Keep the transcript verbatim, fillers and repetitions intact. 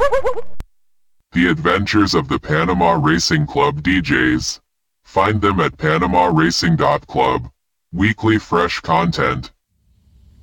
The Adventures of the Panama Racing Club D Js. Find them at panama racing dot club. Weekly fresh content.